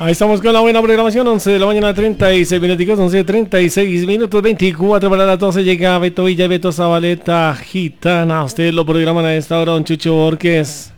Ahí estamos con la buena programación, 11 de la mañana, 36 minutos, 11:36 minutos, 24 para las 12 llega Beto Villa y Beto Zabaleta, Gitana. Ustedes lo programan a esta hora, don Chucho Borges.